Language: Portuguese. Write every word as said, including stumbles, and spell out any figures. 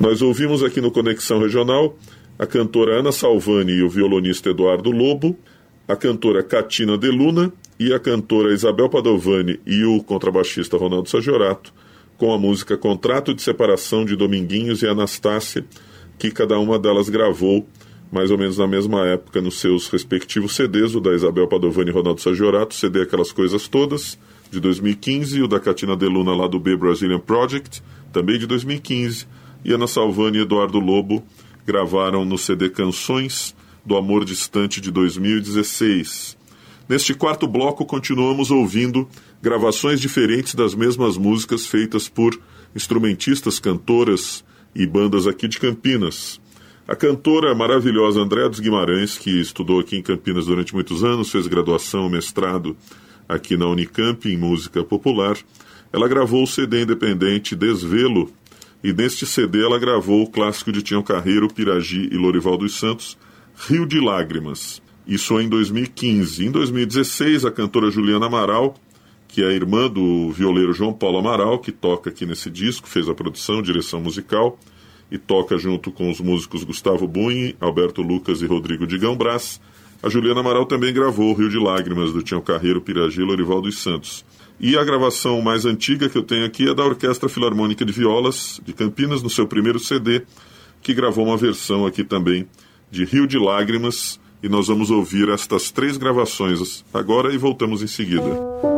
Nós ouvimos aqui no Conexão Regional a cantora Ana Salvani e o violonista Eduardo Lobo, a cantora Catina De Luna e a cantora Isabel Padovani e o contrabaixista Ronaldo Sagiorato, com a música Contrato de Separação de Dominguinhos e Anastácia, que cada uma delas gravou mais ou menos na mesma época nos seus respectivos C Ds, o da Isabel Padovani e Ronaldo Sagiorato, C D Aquelas Coisas Todas, de dois mil e quinze, e o da Catina De Luna lá do B Brazilian Project, também de dois mil e quinze, e Ana Salvani e Eduardo Lobo gravaram no C D Canções do Amor Distante de dois mil e dezesseis. Neste quarto bloco continuamos ouvindo gravações diferentes das mesmas músicas feitas por instrumentistas, cantoras e bandas aqui de Campinas. A cantora maravilhosa Andréa dos Guimarães, que estudou aqui em Campinas durante muitos anos, fez graduação, mestrado aqui na Unicamp em música popular, ela gravou o C D independente Desvelo, e neste C D ela gravou o clássico de Tião Carreiro, Piragi e Lorival dos Santos, Rio de Lágrimas. Isso em dois mil e quinze. Em dois mil e dezesseis, a cantora Juliana Amaral, que é a irmã do violeiro João Paulo Amaral, que toca aqui nesse disco, fez a produção, direção musical, e toca junto com os músicos Gustavo Bunhe, Alberto Lucas e Rodrigo Digão Brás. A Juliana Amaral também gravou o Rio de Lágrimas, do Tião Carreiro, Piragi e Lorival dos Santos. E a gravação mais antiga que eu tenho aqui é da Orquestra Filarmônica de Violas de Campinas, no seu primeiro C D, que gravou uma versão aqui também de Rio de Lágrimas, e nós vamos ouvir estas três gravações agora e voltamos em seguida.